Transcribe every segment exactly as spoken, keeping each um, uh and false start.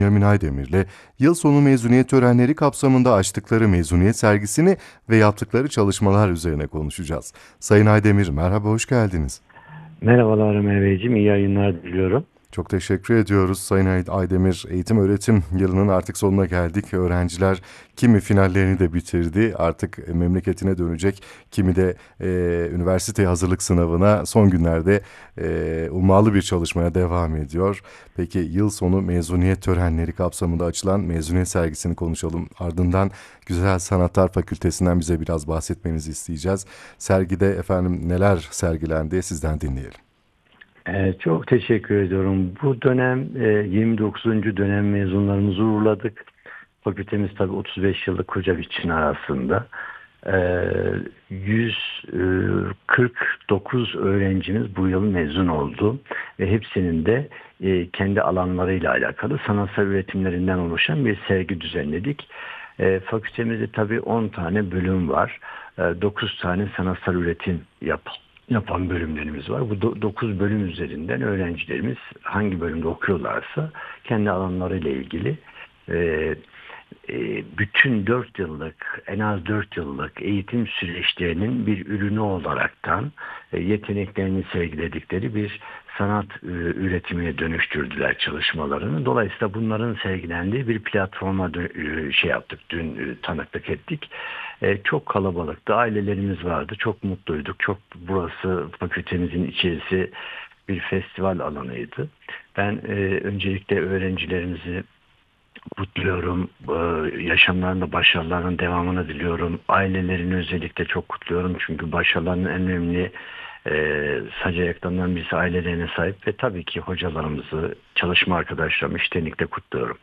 Yamin Aydemir'le yıl sonu mezuniyet törenleri kapsamında açtıkları mezuniyet sergisini ve yaptıkları çalışmalar üzerine konuşacağız. Sayın Aydemir, merhaba, hoş geldiniz. Merhabalar Ömer Beyciğim, iyi yayınlar diliyorum. Çok teşekkür ediyoruz Sayın Ay- Aydemir. Eğitim öğretim yılının artık sonuna geldik. Öğrenciler kimi finallerini de bitirdi. Artık memleketine dönecek. Kimi de e, üniversite hazırlık sınavına son günlerde e, ummalı bir çalışmaya devam ediyor. Peki yıl sonu mezuniyet törenleri kapsamında açılan mezuniyet sergisini konuşalım. Ardından Güzel Sanatlar Fakültesinden bize biraz bahsetmenizi isteyeceğiz. Sergide efendim neler sergilendi sizden dinleyelim. Ee, çok teşekkür ediyorum. Bu dönem e, yirmi dokuzuncu dönem mezunlarımızı uğurladık. Fakültemiz tabii otuz beş yıllık koca bir çınar aslında. Ee, yüz kırk dokuz öğrencimiz bu yıl mezun oldu. Ve hepsinin de e, kendi alanlarıyla alakalı sanatsal üretimlerinden oluşan bir sergi düzenledik. E, fakültemizde tabii on tane bölüm var. E, dokuz tane sanatsal üretim yap, yapan bölümlerimiz var. Bu dokuz bölüm üzerinden öğrencilerimiz hangi bölümde okuyorlarsa kendi alanlarıyla ilgili e, e, bütün dört yıllık, en az dört yıllık eğitim süreçlerinin bir ürünü olaraktan e, yeteneklerini sergiledikleri bir sanat e, üretimine dönüştürdüler çalışmalarını. Dolayısıyla bunların sergilendiği bir platforma dö- e, şey yaptık, dün e, tanıklık ettik. E, çok kalabalıktı, ailelerimiz vardı, çok mutluyduk. Çok burası fakültemizin içerisi bir festival alanıydı. Ben e, öncelikle öğrencilerimizi kutluyorum. Ee, Yaşamlarında başarılarının devamını diliyorum. Ailelerini özellikle çok kutluyorum. Çünkü başarılarının en önemli e, sac ayaklarından birisi ailelerine sahip ve tabii ki hocalarımızı, çalışma arkadaşlarımı içtenlikle kutluyorum.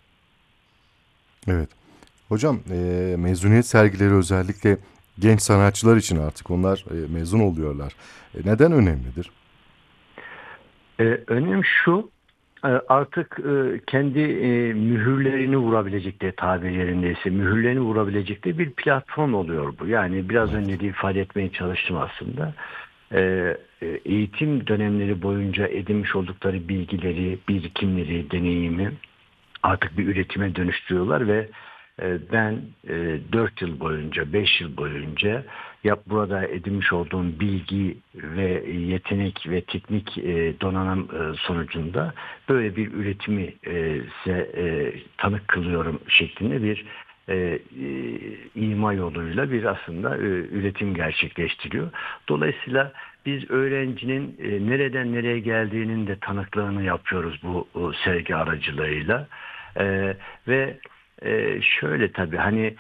Evet. Hocam e, mezuniyet sergileri özellikle genç sanatçılar için artık onlar e, mezun oluyorlar. E, neden önemlidir? Ee, önem şu, e, artık e, kendi e, mühürlerini vurabilecekleri, tabir yerindeyse mühürlerini vurabilecekleri bir platform oluyor bu. Yani biraz Evet. önce de ifade etmeye çalıştım aslında. e, e, Eğitim dönemleri boyunca edinmiş oldukları bilgileri, birikimleri, deneyimi artık bir üretime dönüştürüyorlar ve e, ben e, dört yıl boyunca, beş yıl boyunca yap burada edinmiş olduğum bilgi ve yetenek ve teknik e, donanım e, sonucunda böyle bir üretimi e, size e, tanık kılıyorum şeklinde bir e, e, ima yoluyla bir aslında e, üretim gerçekleştiriyor. Dolayısıyla biz öğrencinin e, nereden nereye geldiğinin de tanıklığını yapıyoruz bu o sergi aracılığıyla. E, ve e, şöyle tabii hani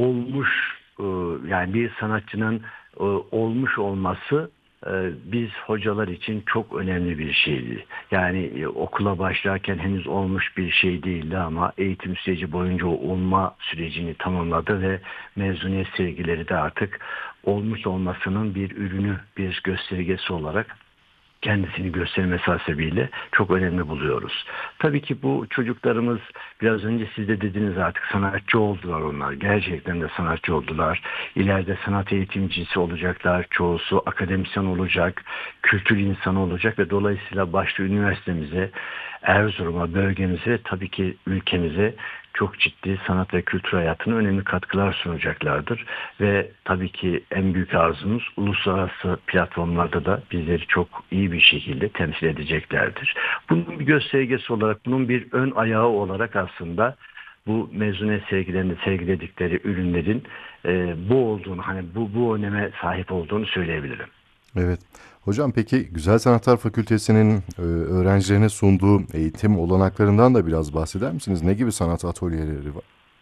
olmuş e, yani bir sanatçının e, olmuş olması e, biz hocalar için çok önemli bir şeydi. Yani e, okula başlarken henüz olmuş bir şey değildi ama eğitim süreci boyunca o olma sürecini tamamladı ve mezuniyet sergileri de artık olmuş olmasının bir ürünü, bir göstergesi olarak kendisini göstermesi hasebiyle çok önemli buluyoruz. Tabii ki bu çocuklarımız biraz önce siz de dediniz artık sanatçı oldular onlar. Gerçekten de sanatçı oldular. İleride sanat eğitimcisi olacaklar. Çoğusu akademisyen olacak, kültür insanı olacak ve dolayısıyla başta üniversitemize, Erzurum'a, bölgemize ve tabii ki ülkemize çok ciddi sanat ve kültür hayatına önemli katkılar sunacaklardır. Ve tabii ki en büyük arzumuz uluslararası platformlarda da bizleri çok iyi bir şekilde temsil edeceklerdir. Bunun bir göstergesi olarak, bunun bir ön ayağı olarak aslında bu mezuniyet sergilerinde sergiledikleri ürünlerin e, bu olduğunu, hani bu bu öneme sahip olduğunu söyleyebilirim. Evet. Hocam peki Güzel Sanatlar Fakültesi'nin e, öğrencilerine sunduğu eğitim olanaklarından da biraz bahseder misiniz? Ne gibi sanat atölyeleri var?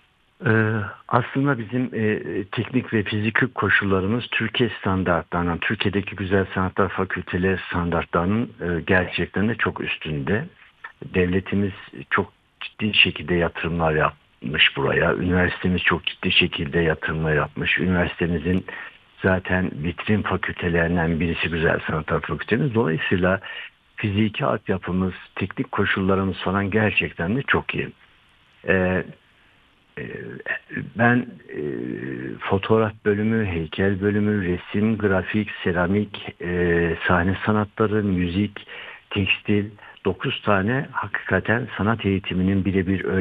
Ee, aslında bizim e, teknik ve fiziki koşullarımız Türkiye standartlarından, Türkiye'deki güzel sanatlar fakülteleri standartlarının e, gerçekten de çok üstünde. Devletimiz çok ciddi şekilde yatırımlar yapmış buraya. Üniversitemiz çok ciddi şekilde yatırımlar yapmış. Üniversitemizin zaten vitrin fakültelerinden birisi Güzel Sanatlar Fakültemiz. Dolayısıyla fiziki altyapımız, teknik koşullarımız falan gerçekten de çok iyi. Ee, ee, Ben e, fotoğraf bölümü, heykel bölümü, resim, grafik, seramik, e, sahne sanatları, müzik, tekstil, dokuz tane hakikaten sanat eğitiminin birebir